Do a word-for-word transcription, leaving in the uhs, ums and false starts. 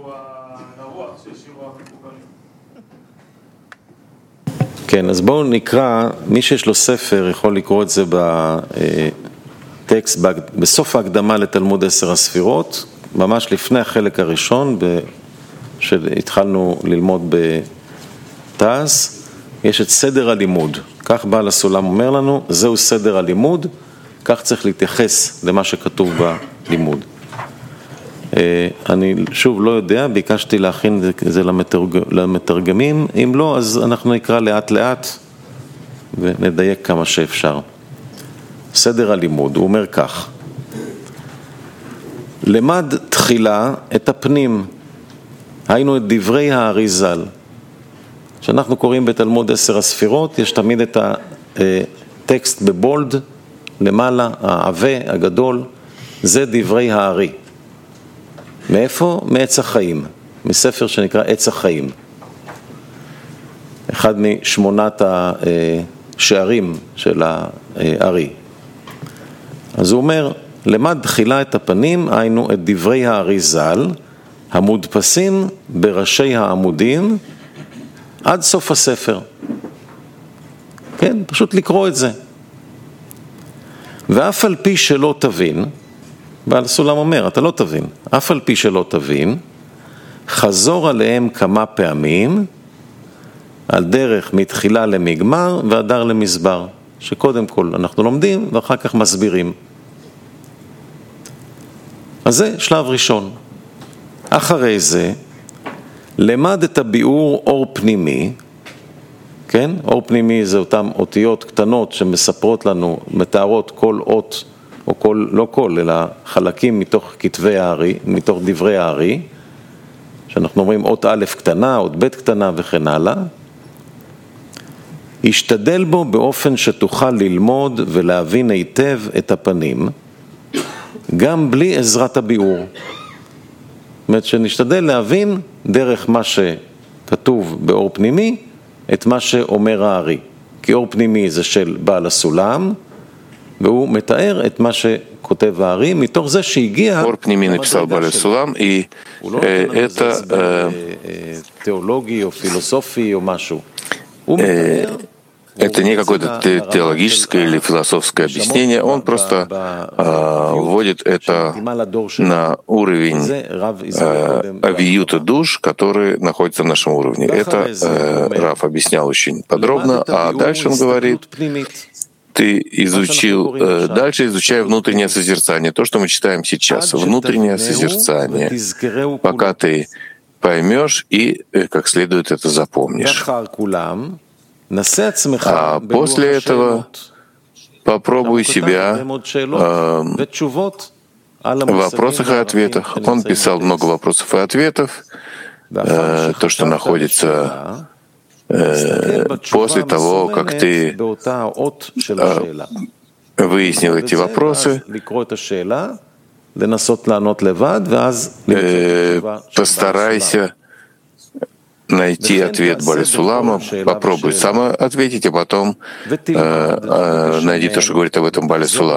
כן, אז בואו נקרא, מי שיש לו ספר יכול לקרוא את זה בטקסט, בסוף ההקדמה לתלמוד עשר הספירות, ממש לפני החלק הראשון, שהתחלנו ללמוד בתעש, יש את סדר הלימוד. כך בעל הסולם אומר לנו, זהו סדר הלימוד, כך צריך להתייחס למה שכתוב בלימוד. אני שוב לא יודע, ביקשתי להכין את זה למתרגמים, אם לא אז אנחנו נקרא לאט לאט ונדייק כמה שאפשר. סדר הלימוד, הוא אומר כך: למד תחילה את הפנים, היינו את דברי הארי ז"ל. כשאנחנו קוראים בתלמוד עשר הספירות, יש תמיד את הטקסט בבולד, למעלה, העבה, הגדול, זה דברי הארי. מאיפה? מעץ החיים, מספר שנקרא עץ החיים. אחד משמונת השערים של הארי. אז הוא אומר, למד תחילה את הפנים, היינו את דברי הארי ז"ל, המודפסים בראשי העמודים, עד סוף הספר. כן, פשוט לקרוא את זה. ואף על פי שלא תבין, בעל הסולם אומר, אתה לא תבין, אף על פי שלא תבין, חזור עליהם כמה פעמים, על דרך מתחילה למגמר והדר למסבר, שקודם כל אנחנו לומדים ואחר כך מסבירים. אז זה שלב ראשון. אחרי זה, למד את הביאור אור פנימי, כן? אור פנימי זה אותן אותיות קטנות שמספרות לנו, מתארות כל אות, או כל, לא כל, אלא חלקים מתוך כתבי הארי, מתוך דברי הארי, שאנחנו אומרים אות א' קטנה, אות ב' קטנה וכן הלאה. השתדל בו באופן שתוכל ללמוד ולהבין היטב את הפנים, גם בלי עזרת הביאור. זאת אומרת שנשתדל להבין דרך מה שכתוב באור פנימי, את מה שאומר הארי. כי אור פנימי זה של בעל הסולם, והוא מתאר את מה שכותב הארי, מתוך זה שהגיע... אור פנימי написал בעל הסולם, и это... תיאולוגי או פילוסופי או משהו. הוא מתאר... Это не какое-то теологическое или философское объяснение, он просто э, вводит это на уровень э, авиюта душ, который находится в нашем уровне. Это э, Раф объяснял очень подробно, а дальше он говорит, ты изучил, э, дальше изучай внутреннее созерцание, то, что мы читаем сейчас, внутреннее созерцание, пока ты поймешь и э, как следует это запомнишь. А после этого попробуй себя э, в вопросах и ответах. Он писал много вопросов и ответов, э, то, что находится э, после того, как ты э, выяснил эти вопросы. Э, постарайся найти ответ Баали Сулама, попробуй сам ответить, а потом э, э, найди то, что говорит об этом Баали Сулам.